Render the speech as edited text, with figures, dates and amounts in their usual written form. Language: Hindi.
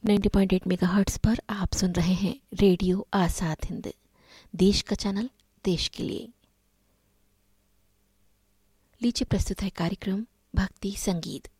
90.8 मेगाहर्ट्ज़ पर आप सुन रहे हैं रेडियो आजाद हिंद, देश का चैनल देश के लिए। लीजिए प्रस्तुत है कार्यक्रम भक्ति संगीत।